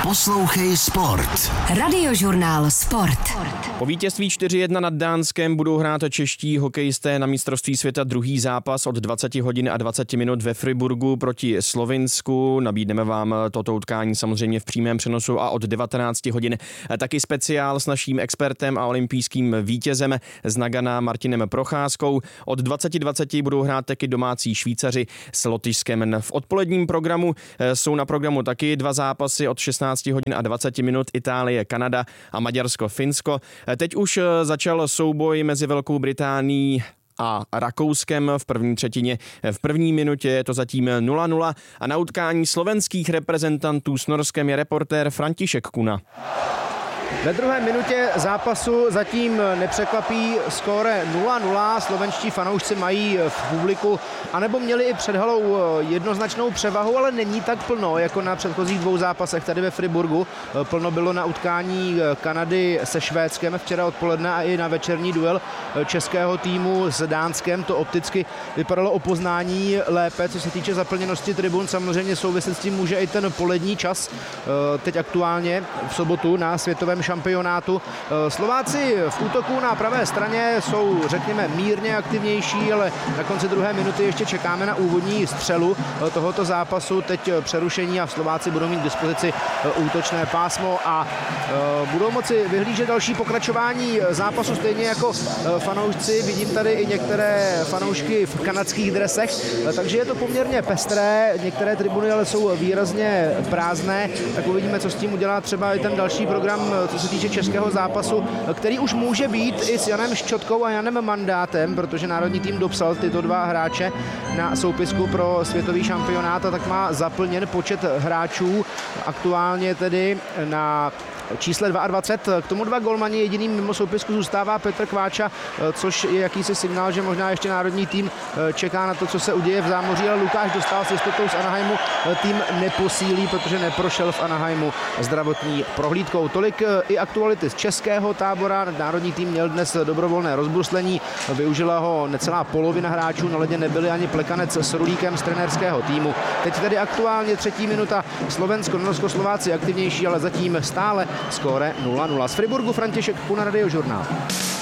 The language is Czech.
Poslouchej Sport. Radiožurnál Sport. Po vítězství 4-1 nad Dánskem budou hrát čeští hokejisté na mistrovství světa druhý zápas od 20 hodin a 20 minut ve Friburgu proti Slovinsku. Nabídneme vám toto utkání samozřejmě v přímém přenosu a od 19 hodin taky speciál s naším expertem a olympijským vítězem z Nagana Martinem Procházkou. Od 20:20 budou hrát taky domácí Švýcaři s Lotyšskem. V odpoledním programu jsou na programu taky dva zápasy od 16 hodin a 20 minut Itálie, Kanada a Maďarsko, Finsko. Teď už začal souboj mezi Velkou Británií a Rakouskem v první třetině. V první minutě je to zatím 0-0 a na utkání slovenských reprezentantů s Norskem je reportér František Kuna. Ve druhé minutě zápasu zatím nepřekvapí skóre 0-0. Slovenští fanoušci mají v publiku, anebo měli i před halou jednoznačnou převahu, ale není tak plno jako na předchozích dvou zápasech tady ve Friburgu. Plno bylo na utkání Kanady se Švédskem včera odpoledne a i na večerní duel českého týmu s Dánskem. To opticky vypadalo o poznání lépe, co se týče zaplněnosti tribun. Samozřejmě souviset s tím může i ten polední čas. Teď aktuálně v sobotu na světovém šampionátu. Slováci v útoku na pravé straně jsou, řekněme, mírně aktivnější, ale na konci druhé minuty ještě čekáme na úvodní střelu tohoto zápasu. Teď přerušení a Slováci budou mít k dispozici útočné pásmo a budou moci vyhlížet další pokračování zápasu, stejně jako fanoušci. Vidím tady i některé fanoušky v kanadských dresech, takže je to poměrně pestré. Některé tribuny ale jsou výrazně prázdné, tak uvidíme, co s tím udělá třeba i ten další program, co se týče českého zápasu, který už může být i s Janem Ščotkou a Janem Mandátem, protože národní tým dopsal tyto dva hráče na soupisku pro světový šampionát a tak má zaplněn počet hráčů aktuálně tedy na čísle 22. K tomu dva golmani, jediným mimo soupisku zůstává Petr Kváča, což je jakýsi signál, že možná ještě národní tým čeká na to, co se uděje v zámoří, ale Lukáš Dostál s jistotou z Anaheimu tým neposílí, protože neprošel v Anaheimu zdravotní prohlídkou. Tolik i aktuality z českého tábora. Národní tým měl dnes dobrovolné rozbruslení, využila ho necelá polovina hráčů, na ledě nebyli ani Plekanec s Rulíkem z trenérského týmu. Teď tedy aktuálně třetí minuta, Slovensko, Norsko, Slováci aktivnější, ale zatím stále skóre 0-0. Z Friburgu František Kuna, Radiožurnál.